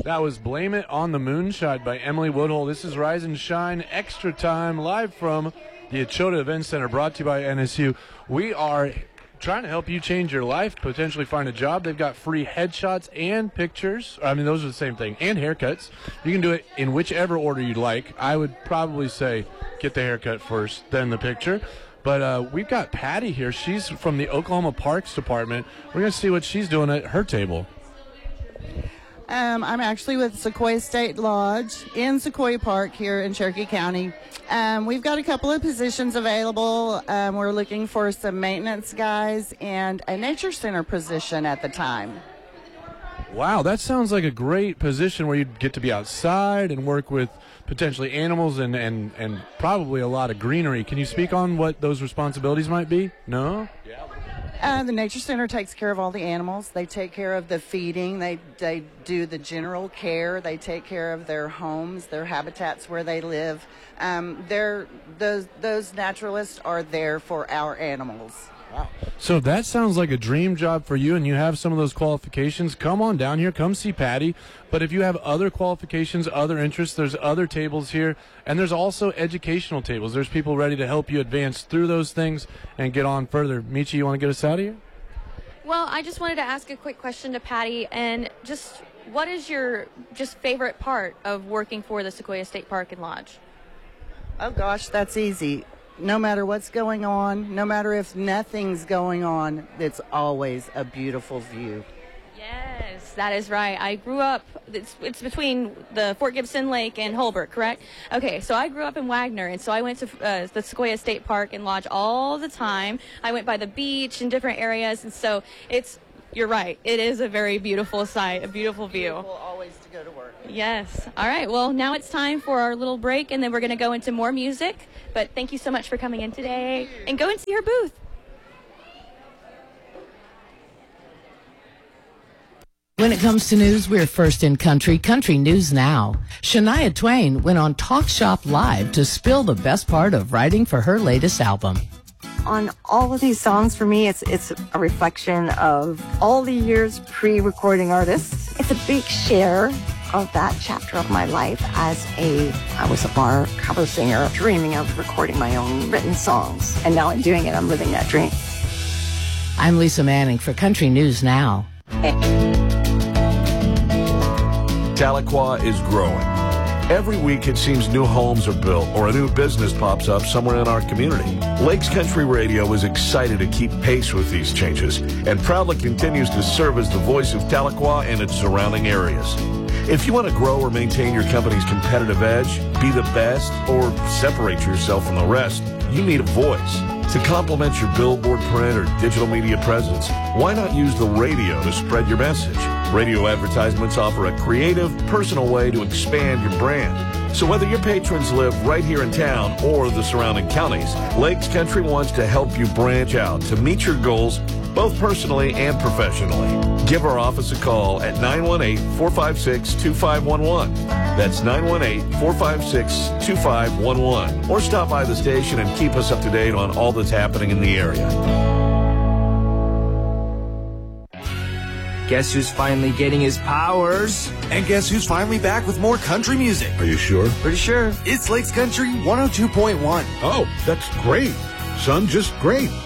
That was Blame It on the Moonshine by Emily Woodhull. This is Rise and Shine Extra Time, live from the Echota Event Center, brought to you by NSU. We are trying to help you change your life, potentially find a job. They've got free headshots and pictures. I mean, those are the same thing, and haircuts. You can do it in whichever order you'd like. I would probably say get the haircut first, then the picture. But we've got Patty here. She's from the Oklahoma Parks Department. We're going to see what she's doing at her table. I'm actually with Sequoia State Lodge in Sequoia Park here in Cherokee County. We've got a couple of positions available. We're looking for some maintenance guys and a nature center position at the time. Wow, that sounds like a great position where you'd get to be outside and work with potentially animals and probably a lot of greenery. Can you speak on what those responsibilities might be? No? The Nature Center takes care of all the animals. They take care of the feeding. They do the general care. They take care of their homes, their habitats where they live. Those naturalists are there for our animals. Wow. So that sounds like a dream job for you, and you have some of those qualifications. Come on down here. Come see Patty. But if you have other qualifications, other interests, there's other tables here, and there's also educational tables. There's people ready to help you advance through those things and get on further. Michi, you want to get us out of here? Well, I just wanted to ask a quick question to Patty, and just what is your favorite part of working for the Sequoia State Park and Lodge? Oh, gosh, that's easy. No matter what's going on, no matter if nothing's going on, it's always a beautiful view. Yes, that is right. I grew up, it's between the Fort Gibson Lake and Holbrook, correct? Okay, so I grew up in Wagner, and so I went to the Sequoia State Park and Lodge all the time. I went by the beach and different areas, and so you're right. It is a very beautiful sight, a beautiful view. Beautiful always to go to work. Yes. All right. Well, now it's time for our little break, and then we're going to go into more music. But thank you so much for coming in today. And go and see her booth. When it comes to news, we're first in country News Now. Shania Twain went on Talk Shop Live to spill the best part of writing for her latest album. On all of these songs, for me, it's a reflection of all the years pre-recording artists. It's a big share of that chapter of my life I was a bar cover singer, dreaming of recording my own written songs. And now I'm doing it. I'm living that dream. I'm Lisa Manning for Country News Now. Tahlequah is growing. Every week it seems new homes are built or a new business pops up somewhere in our community. Lakes Country Radio is excited to keep pace with these changes and proudly continues to serve as the voice of Tahlequah and its surrounding areas. If you want to grow or maintain your company's competitive edge, be the best, or separate yourself from the rest, you need a voice. To complement your billboard, print, or digital media presence, why not use the radio to spread your message? Radio advertisements offer a creative, personal way to expand your brand. So whether your patrons live right here in town or the surrounding counties, Lakes Country wants to help you branch out to meet your goals both personally and professionally. Give our office a call at 918-456-2511. That's 918-456-2511. Or stop by the station and keep us up to date on all that's happening in the area. Guess who's finally getting his powers? And guess who's finally back with more country music? Are you sure? Pretty sure. It's Lakes Country 102.1. Oh, that's great. Son, just great.